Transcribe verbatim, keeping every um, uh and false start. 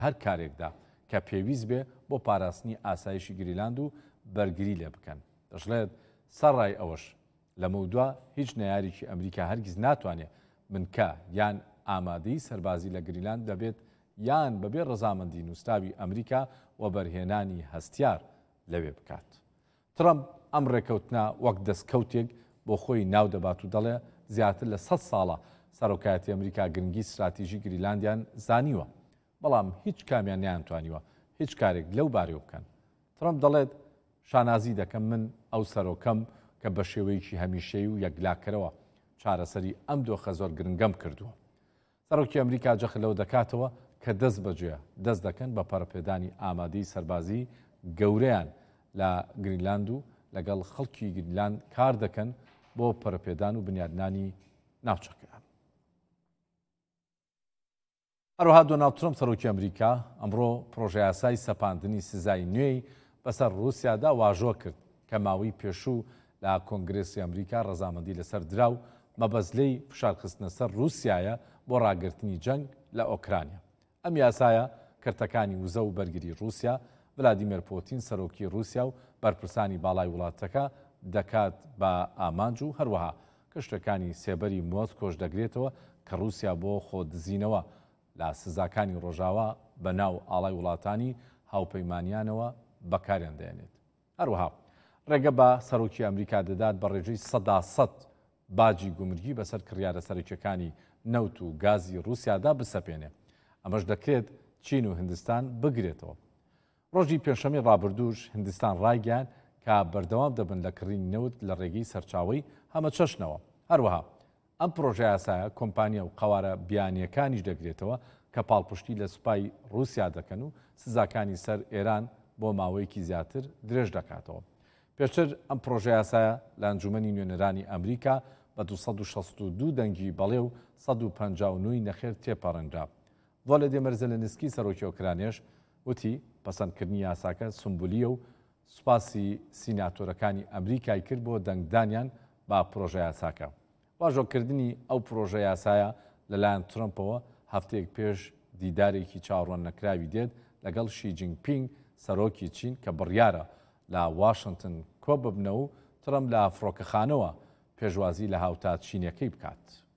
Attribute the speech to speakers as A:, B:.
A: هەر کارێکدا کە پێویست بێ بۆ پاراستنی ئاسایشی گریلاند و بەرگری لێ بکەن. دەژڵێت سەرڕای ئەوەش لە مەودووە هیچ نەیاریی ئەمریکا هەرگیز ناتوانێت بنکە یان ئامادەی سەربازی لە گریلاند دەبێت یان بەبێ ڕەزامەندی نووسراوی ئەمریکا و بەرهێنانی هەستیار لەوێ بکات. ترەمپ ئەم ڕێکەوتنە وەک دەستکەوتێک بۆ خۆی ناو دەبات و دەڵێ زیاتر لە سەد ساڵە سەرۆکایەتی ئەمریکا گرنگی استراتیژی گریلاندیان زانیوە، بەڵام هیچ کامیان نیانتوانیوە هیچ کارێک لەو بارەوە بکەن. ترەمپ دەڵێت شانازی دەکەم من ئەو سەرۆکەم کە بە شێوەیەکی هەمیشەی و یەکلاکەرەوە چارەسەری ئەم دۆخە زۆر گرنگەم کردووە. سەرۆکی ئەمریکا جەخ لەو دەکاتەوە کە دەست بەجێ دەست دەکەن بە پەرەپێدانی ئامادەی سەربازی گەورەیان لە گرینلاند و لەگەڵ خەڵکی گرینلاند کار دەکەن بۆ پەرەپێدان و بنیادنانی ناوچەکان. هەروەها دۆناڵد ترەمپ سەرۆکی ئەمریکا ئەمڕۆ پرۆژە یاسای سەپاندنی سزای نوێی بەسەر رووسیادا واژۆ کرد کە ماوەی پێشوو لە کۆنگرێسی ئەمریکا ڕەزامەندی لەسەر درا و مەبەزلەی فشارخستنە سەر رووسایە بۆ ڕاگررتنی جەنگ لە ئۆکرانیا. ئەم یاسایە کردەکانی وزە و بەرگری رووسیا ڤلادیمیر پۆتین سەرۆکی رووسیا و بەرپرسانی باڵای وڵاتەکە دەکات بە ئامانج و هەروەها کەشتەکانی سێبەری مۆسکۆش دەگرێتەوە کە رووسیا بۆ خۆدزینەوە لە سزاکانی ڕۆژاوا بە ناو ئاڵای وڵاتانی هاوپەیمانیانەوە بەکاریان دەێنێت. هەروەها ڕێگە بە سەرۆکی ئەمریکا دەدات بە ڕێژەی سەدا سەد باجی گومرگی بەسەر کڕیارە سەرۆکیەکانی نەوت و گازی رووسیادا بسەپێنێ. ئەمەش دەکرێت چین و هندستان بگرێتەوە. ڕۆژی پێنجشەمەی ڕابردووش هندستان ڕایگەیان کە بەردەوام دەبن لە کڕینی نەوت لە ڕێگەی سەرچاوی هەمە چەشنەوە. هەروەها ئەم پرۆژە یاسایە کۆمپانیا و قەوارە بیانیەکانیش دەگرێتەوە کە پاڵپشتی لە سوپای رووسیا دەکەن و سزاکانی سەر ئێران بۆ ماوەیەکی زیاتر درێژ دەکاتەوە. پێشتر ئەم پرۆژە یاسایە لە ئەنجومەنی نوێنەرانی ئەمریکا بە دووسەد و شەست و دوو دەنگی بەڵێ و سەد و پەنجاو و نۆی نەخێر تێپەڕەنرا. ڤۆلۆدیمیر زێلێنسکی سەرۆکی ئۆکرانیاش وتی پەسەندکردنی یاساکە سمبولیە و سوپاسی سیناتۆرەکانی ئەمریکای کرد بۆ دەنگدانیان با پرۆژە یاساکە. واژۆکردنی ئەو پرۆژە یاسایە لەلایەن ترەمپەوە هەفتەیەک پێش دیدارێکی چاوەڕوان نەکراوی دێت لەگەڵ شی جینپینگ سەرۆکی چین کە بڕیارە لە واشنگتن کۆ ببنە و ترەمپ لە فڕۆکەخانەوە پێشوازی لە هاوتا چینەکەی بکات.